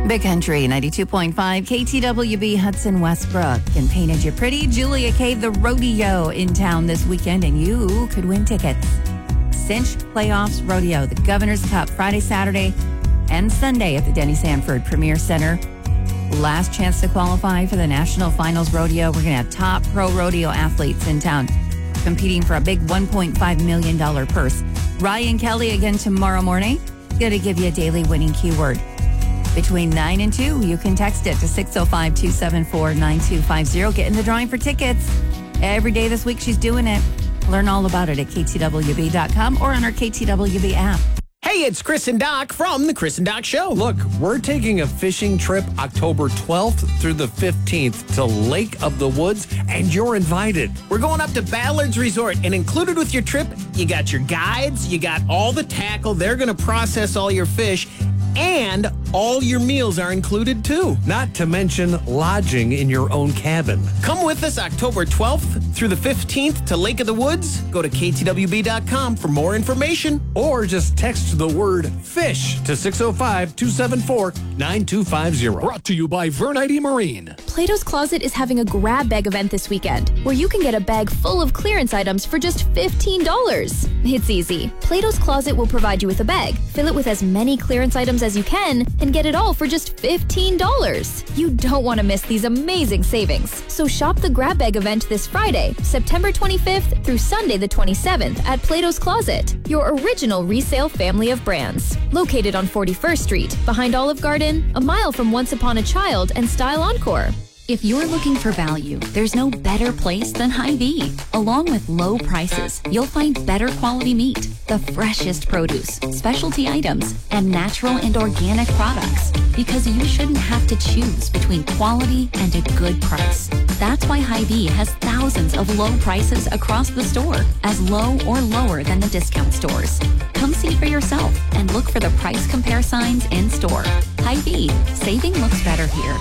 Big Country 92.5 KTWB Hudson Westbrook and Painted You Pretty. Julia Cave, the rodeo in town this weekend, and you could win tickets. Cinch Playoffs Rodeo, the Governor's Cup, Friday, Saturday, and Sunday at the Denny Sanford Premier Center. Last chance to qualify for the National Finals Rodeo. We're going to have top pro rodeo athletes in town competing for a big $1.5 million purse. Ryan Kelly again tomorrow morning. Going to give you a daily winning keyword. Between 9 and 2, you can text it to 605-274-9250. Get in the drawing for tickets. Every day this week, she's doing it. Learn all about it at ktwb.com or on our KTWB app. Hey, it's Chris and Doc from The Chris and Doc Show. Look, we're taking a fishing trip October 12th through the 15th to Lake of the Woods, and you're invited. We're going up to Ballard's Resort, and included with your trip, you got your guides, you got all the tackle. They're going to process all your fish, and all your meals are included, too. Not to mention lodging in your own cabin. Come with us October 12th through the 15th to Lake of the Woods. Go to ktwb.com for more information. Or just text the word FISH to 605-274-9250. Brought to you by Vernite Marine. Plato's Closet is having a grab bag event this weekend where you can get a bag full of clearance items for just $15. It's easy. Plato's Closet will provide you with a bag, fill it with as many clearance items as you can, and get it all for just $15. You don't want to miss these amazing savings. So shop the grab bag event this Friday, September 25th through Sunday the 27th at Plato's Closet, your original resale family of brands. Located on 41st Street, behind Olive Garden, a mile from Once Upon a Child and Style Encore. If you're looking for value, there's no better place than Hy-Vee. Along with low prices, you'll find better quality meat, the freshest produce, specialty items, and natural and organic products. Because you shouldn't have to choose between quality and a good price. That's why Hy-Vee has thousands of low prices across the store, as low or lower than the discount stores. Come see for yourself and look for the price compare signs in store. Hy-Vee, saving looks better here.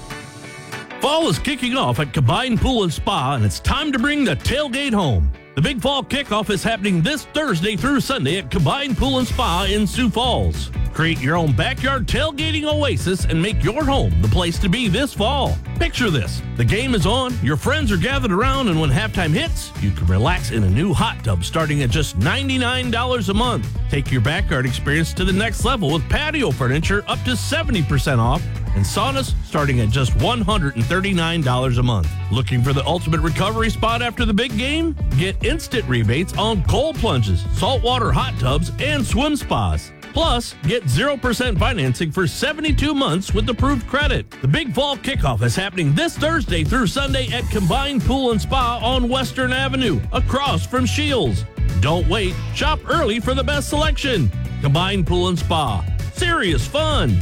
Fall is kicking off at Combined Pool and Spa, and it's time to bring the tailgate home. The Big Fall Kickoff is happening this Thursday through Sunday at Combined Pool and Spa in Sioux Falls. Create your own backyard tailgating oasis and make your home the place to be this fall. Picture this. The game is on, your friends are gathered around, and when halftime hits, you can relax in a new hot tub starting at just $99 a month. Take your backyard experience to the next level with patio furniture up to 70% off and saunas starting at just $139 a month. Looking for the ultimate recovery spot after the big game? Get instant rebates on cold plunges, saltwater hot tubs, and swim spas. Plus, get 0% financing for 72 months with approved credit. The Big Fall Kickoff is happening this Thursday through Sunday at Combined Pool and Spa on Western Avenue, across from Shields. Don't wait. Shop early for the best selection. Combined Pool and Spa. Serious fun.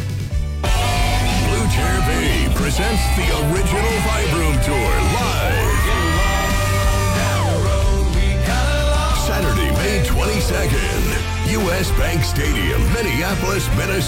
Blue Chair Bay presents the original Vibe Room Tour live. Saturday, May 22nd. U.S. Bank Stadium, Minneapolis, Minnesota.